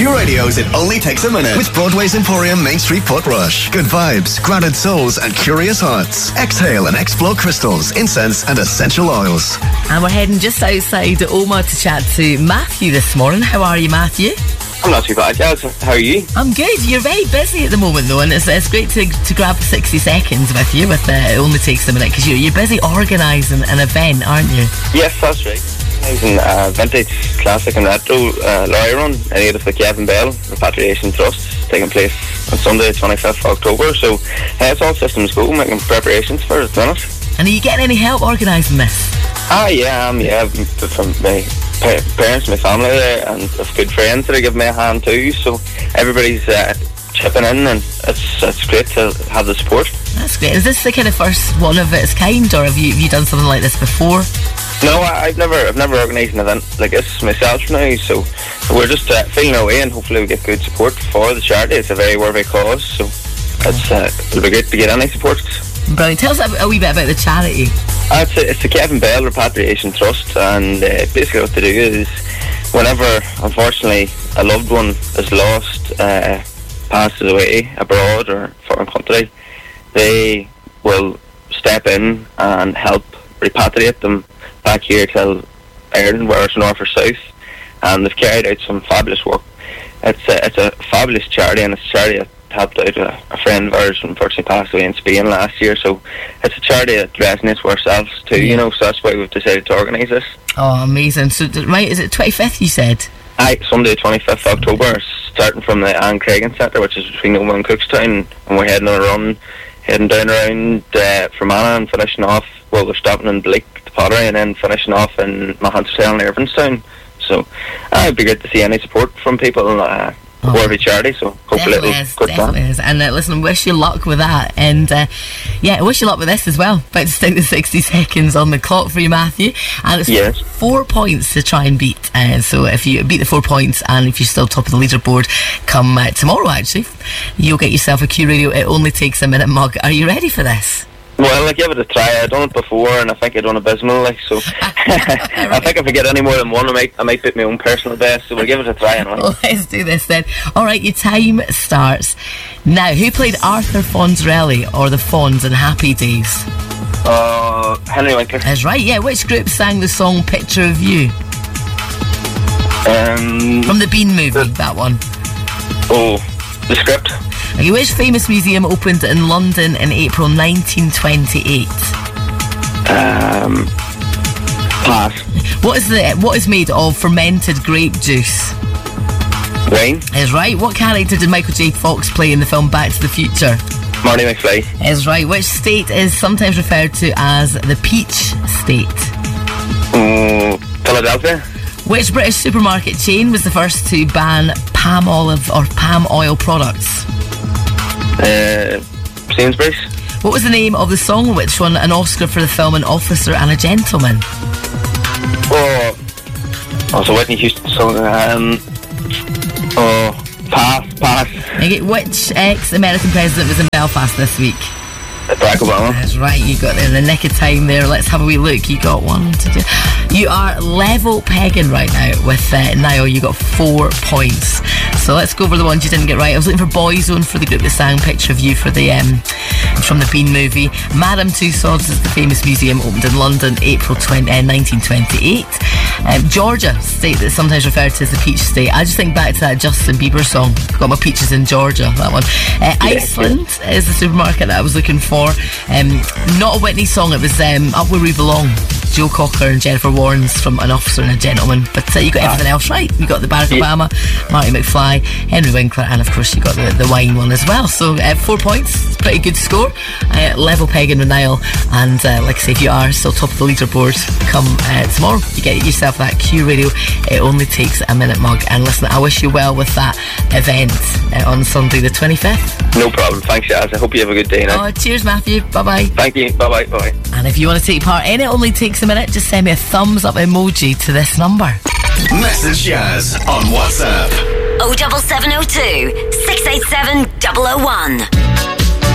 Q Radio's It Only Takes a Minute with Broadway's Emporium, Main Street, Portrush. Good vibes, grounded souls and curious hearts. Exhale and explore crystals, incense and essential oils. And we're heading just outside Omagh to chat to Matthew this morning. How are you, Matthew? I'm not too bad, Jazz. How are you? I'm good. You're very busy at the moment, though, and it's great to grab 60 seconds with you. It only takes a minute because you're busy organising an event, aren't you? Yes, that's right. Organising vintage, classic and retro lorry run in aid of the Kevin Bell Repatriation Trust, taking place on Sunday, 25th of October. So it's all systems go, making preparations for it, to And are you getting any help organising this? Yeah, from my parents, my family there, and I've good friends that are giving me a hand too, so everybody's chipping in, and it's great to have the support. That's great. Is this the kind of first one of its kind, or have you done something like this before? No, I've never organised an event like this myself now, so we're just feeling our way, and hopefully we get good support for the charity. It's a very worthy cause, so it'll be great to get any support. Brilliant. Tell us a wee bit about the charity. It's the Kevin Bell Repatriation Trust, and basically what they do is whenever, unfortunately, a loved one is lost, passes away abroad or foreign country, they will step in and help repatriate them back here to Ireland, whether it's north or south, and they've carried out some fabulous work. It's a fabulous charity, and it's a charity that helped out a friend of ours who unfortunately passed away in Spain last year, so it's a charity that resonates with ourselves too, you know, so that's why we've decided to organise this. Oh, amazing. So, right, is it 25th you said? Sunday 25th of October, starting from the Anne Craigan Centre, which is between Omagh and Cookstown, and we're heading on a run, heading down around Fermanagh and finishing off, well, we're stopping in Blake, the Pottery, and then finishing off in Mahansdale and Irvinstown. So it'd be good to see any support from people, worthy charity, so hopefully it'll go down. Definitely is. And listen, wish you luck with that, and wish you luck with this as well. About to stick the 60 seconds on the clock for you, Matthew, and it's 4 points to try and beat, so if you beat the 4 points and if you're still top of the leaderboard come tomorrow, actually, you'll get yourself a Q Radio It Only Takes a Minute mug. Are you ready for this? Well, I give it a try. I've done it before, and I think I've done abysmal, so I think if I get any more than one, I might beat my own personal best, so we'll give it a try anyway. Well, let's do this then. Alright, your time starts now. Who played Arthur Fonzarelli or the Fonz in Happy Days? Henry Winkler. That's right, yeah. Which group sang the song Picture of You? From the Bean movie, that one. Oh, the Script. Okay, which famous museum opened in London in April 1928? Pass. What is made of fermented grape juice? Wine. Is right. What character did Michael J. Fox play in the film Back to the Future? Marty McFly. Is right. Which state is sometimes referred to as the Peach State? Philadelphia. Which British supermarket chain was the first to ban palm oil products? Sainsbury's. What was the name of the song which won an Oscar for the film An Officer and a Gentleman? So Whitney Houston song. Pass. Okay, which ex-American president was in Belfast this week? Barack Obama. That's right, you got there in the nick of time there. Let's have a wee look. You got 1, 2, 3. You are level pegging right now with Niall. You got 4 points. So let's go over the ones you didn't get right. I was looking for Boyzone for the group that sang Picture of You for the from the Bean movie. Madame Tussauds is the famous museum, opened in London April 1928. Georgia, state that's sometimes referred to as the Peach State. I just think back to that Justin Bieber song, Got My Peaches in Georgia, that one. Iceland is the supermarket that I was looking for. Not a Whitney song, it was Up Where We Belong, Joe Cocker and Jennifer Warnes from An Officer and a Gentleman. But you got everything else right. You got the Barack Obama, Marty McFly, Henry Winkler, and of course you got the wine one as well. So 4 points, pretty good score. Level pegging with Niall, and like I say, if you are still top of the leaderboard come tomorrow, you get yourself that Q Radio It Only Takes a Minute mug. And listen, I wish you well with that event on Sunday the 25th. No problem, thanks Jazz. I hope you have a good day now. Cheers Matthew, bye bye. Thank you, bye bye. And if you want to take part in It Only Takes a Minute, just send me a thumbs up emoji to this number. Message Jazz on WhatsApp 07702 687 001.